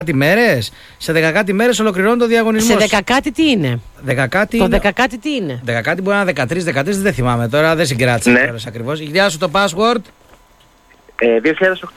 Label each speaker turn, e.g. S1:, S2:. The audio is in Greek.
S1: μέρες. Σε 10 κάτι μέρες ολοκληρώνει το διαγωνισμό.
S2: Σε 10 κάτι τι είναι?
S1: 10 κάτι.
S2: Το 10 κάτι τι είναι?
S1: 10 κάτι μπορεί να είναι 13, δεν θυμάμαι τώρα, δεν συγκράτησα ακριβώς. Γεια σου, το password.
S3: 2008.